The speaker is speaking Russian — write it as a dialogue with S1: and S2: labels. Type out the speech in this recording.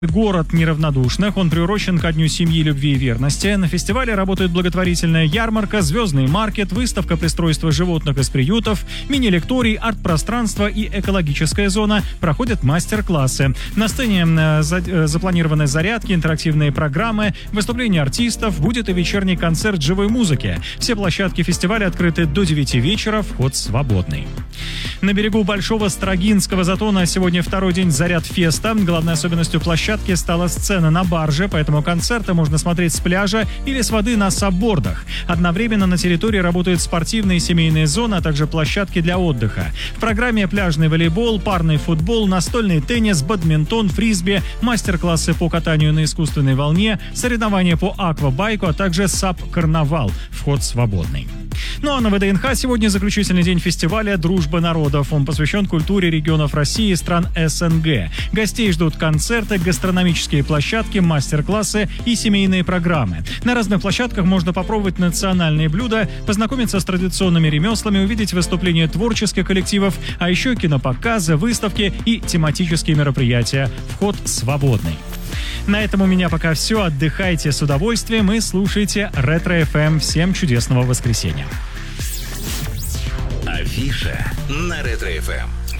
S1: Город неравнодушных, он приурочен ко Дню семьи, любви и верности. На фестивале работает благотворительная ярмарка, звездный маркет, выставка пристройства животных из приютов, мини-лекторий, арт-пространство и экологическая зона. Проходят мастер-классы. На сцене запланированы зарядки, интерактивные программы, выступления артистов, будет и вечерний концерт живой музыки. Все площадки фестиваля открыты до 9 вечера, вход свободный. На берегу Большого Строгинского затона сегодня второй день Заряд-феста. Главной особенностью площадки стала сцена на барже, поэтому концерты можно смотреть с пляжа или с воды на саббордах. Одновременно на территории работают спортивные и семейные зоны, а также площадки для отдыха. В программе пляжный волейбол, парный футбол, настольный теннис, бадминтон, фрисби, мастер-классы по катанию на искусственной волне, соревнования по аквабайку, а также САП-карнавал. Вход свободный. Ну а на ВДНХ сегодня заключительный день фестиваля «Дружба народов». Он посвящен культуре регионов России и стран СНГ. Гостей ждут концерты, гастрономические площадки, мастер-классы и семейные программы. На разных площадках можно попробовать национальные блюда, познакомиться с традиционными ремеслами, увидеть выступления творческих коллективов, а еще кинопоказы, выставки и тематические мероприятия. Вход свободный. На этом у меня пока все. Отдыхайте с удовольствием и слушайте Ретро-ФМ. Всем чудесного воскресенья.
S2: Афиша на Ретро-ФМ.